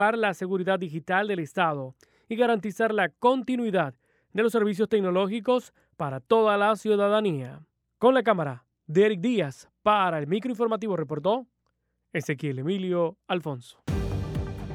para la seguridad digital del Estado y garantizar la continuidad de los servicios tecnológicos para toda la ciudadanía. Con la cámara, Derek Díaz, para el microinformativo reportó Ezequiel Emilio Alfonso.